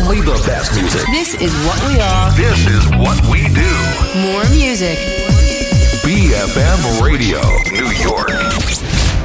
Only the best music. This is what we are. This is what we do. More music. BFM Radio, New York.